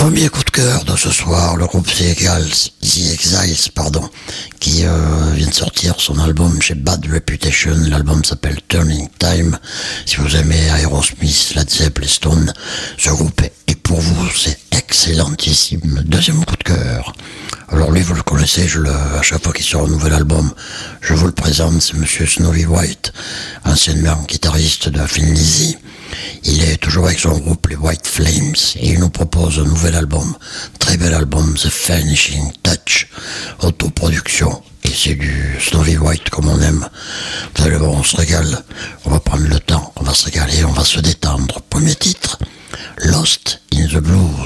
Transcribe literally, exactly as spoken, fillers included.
Premier coup de cœur de ce soir, le groupe The Exiles, The Exiles, pardon, qui euh, vient de sortir son album chez Bad Reputation. L'album s'appelle Turning Time. Si vous aimez Aerosmith, Led Zeppelin, Stone, ce groupe est pour vous, c'est excellentissime. Deuxième coup de cœur. Alors lui, vous le connaissez, je le, à chaque fois qu'il sort un nouvel album, je vous le présente, c'est Monsieur Snowy White, anciennement guitariste de Thin Lizzy. Il est toujours avec son groupe, les White Flames, et il nous propose un nouvel album, très bel album, The Finishing Touch, autoproduction, et c'est du Snowy White comme on aime. Vous allez voir, on se régale, on va prendre le temps, on va se régaler, on va se détendre. Premier titre, Lost in the Blues.